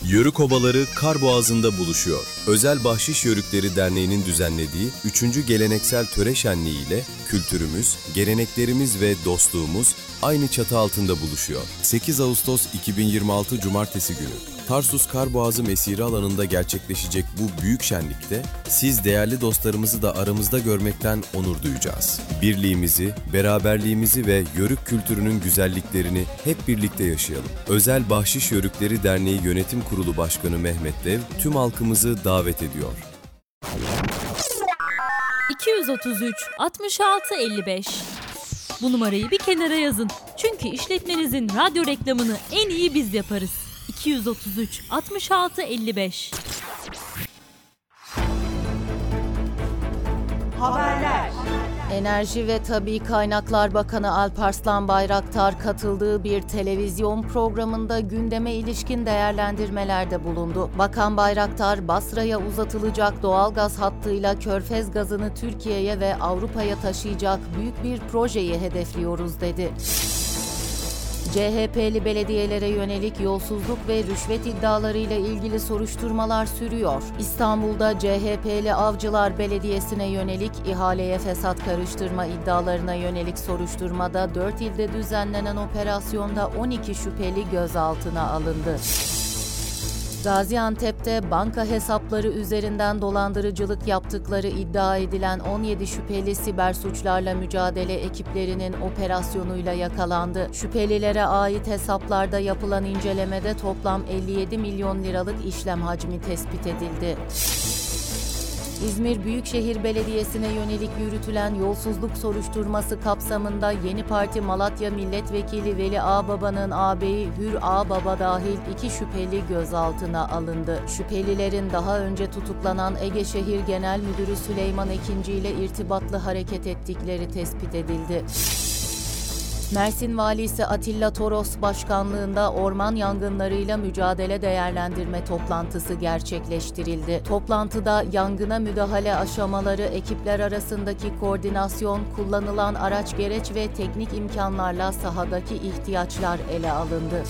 Yörük Obaları Karboğazı'nda buluşuyor. Özel Bahşiş Yörükleri Derneği'nin düzenlediği 3. geleneksel töre şenliği ile kültürümüz, geleneklerimiz ve dostluğumuz aynı çatı altında buluşuyor. 8 Ağustos 2026 Cumartesi günü Tarsus Karboğazı Mesire Alanı'nda gerçekleşecek bu büyük şenlikte siz değerli dostlarımızı da aramızda görmekten onur duyacağız. Birliğimizi, beraberliğimizi ve yörük kültürünün güzelliklerini hep birlikte yaşayalım. Özel Bahşiş Yörükleri Derneği Yönetim Kurulu Başkanı Mehmet Dev tüm halkımızı davet ediyor. 233 66 55. Bu numarayı bir kenara yazın. Çünkü işletmenizin radyo reklamını en iyi biz yaparız. 233 66 55. Haberler. Enerji ve Tabii Kaynaklar Bakanı Alparslan Bayraktar katıldığı bir televizyon programında gündeme ilişkin değerlendirmelerde bulundu. Bakan Bayraktar, Basra'ya uzatılacak doğalgaz hattıyla Körfez gazını Türkiye'ye ve Avrupa'ya taşıyacak büyük bir projeyi hedefliyoruz dedi. CHP'li belediyelere yönelik yolsuzluk ve rüşvet iddialarıyla ilgili soruşturmalar sürüyor. İstanbul'da CHP'li Avcılar Belediyesi'ne yönelik ihaleye fesat karıştırma iddialarına yönelik soruşturmada 4 ilde düzenlenen operasyonda 12 şüpheli gözaltına alındı. Gaziantep'te banka hesapları üzerinden dolandırıcılık yaptıkları iddia edilen 17 şüpheli siber suçlarla mücadele ekiplerinin operasyonuyla yakalandı. Şüphelilere ait hesaplarda yapılan incelemede toplam 57 milyon liralık işlem hacmi tespit edildi. İzmir Büyükşehir Belediyesi'ne yönelik yürütülen yolsuzluk soruşturması kapsamında Yeni Parti Malatya Milletvekili Veli Ağbaba'nın ağabeyi Hür Ağbaba dahil 2 şüpheli gözaltına alındı. Şüphelilerin daha önce tutuklanan Ege Şehir Genel Müdürü Süleyman Ekinci ile irtibatlı hareket ettikleri tespit edildi. Mersin Valisi Atilla Toros başkanlığında orman yangınlarıyla mücadele değerlendirme toplantısı gerçekleştirildi. Toplantıda yangına müdahale aşamaları, ekipler arasındaki koordinasyon, kullanılan araç gereç ve teknik imkanlarla sahadaki ihtiyaçlar ele alındı.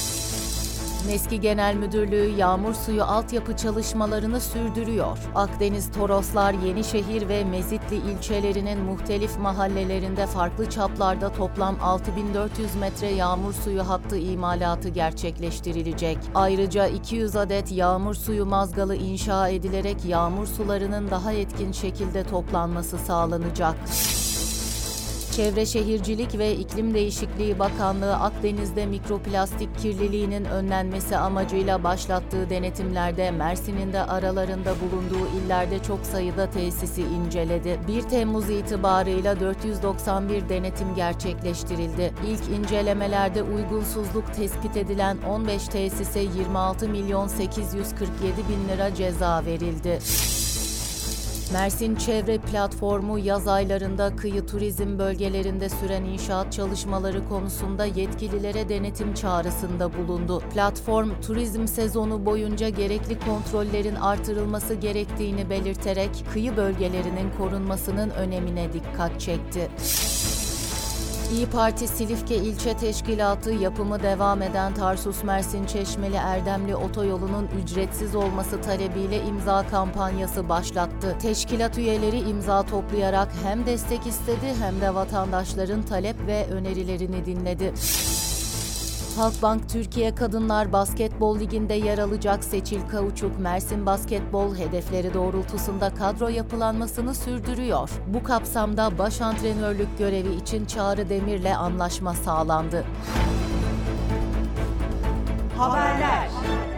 MESKİ Genel Müdürlüğü yağmur suyu altyapı çalışmalarını sürdürüyor. Akdeniz Toroslar, Yenişehir ve Mezitli ilçelerinin muhtelif mahallelerinde farklı çaplarda toplam 6400 metre yağmur suyu hattı imalatı gerçekleştirilecek. Ayrıca 200 adet yağmur suyu mazgalı inşa edilerek yağmur sularının daha etkin şekilde toplanması sağlanacak. Çevre Şehircilik ve İklim Değişikliği Bakanlığı Akdeniz'de mikroplastik kirliliğinin önlenmesi amacıyla başlattığı denetimlerde Mersin'in de aralarında bulunduğu illerde çok sayıda tesisi inceledi. 1 Temmuz itibarıyla 491 denetim gerçekleştirildi. İlk incelemelerde uygunsuzluk tespit edilen 15 tesise 26 milyon 847 bin lira ceza verildi. Mersin Çevre Platformu yaz aylarında kıyı turizm bölgelerinde süren inşaat çalışmaları konusunda yetkililere denetim çağrısında bulundu. Platform, turizm sezonu boyunca gerekli kontrollerin artırılması gerektiğini belirterek kıyı bölgelerinin korunmasının önemine dikkat çekti. İyi Parti Silifke İlçe Teşkilatı yapımı devam eden Tarsus-Mersin-Çeşmeli Erdemli otoyolunun ücretsiz olması talebiyle imza kampanyası başlattı. Teşkilat üyeleri imza toplayarak hem destek istedi hem de vatandaşların talep ve önerilerini dinledi. Halkbank Türkiye Kadınlar Basketbol Ligi'nde yer alacak Seçil Kauçuk, Mersin Basketbol hedefleri doğrultusunda kadro yapılanmasını sürdürüyor. Bu kapsamda baş antrenörlük görevi için Çağrı Demir'le anlaşma sağlandı. Haberler.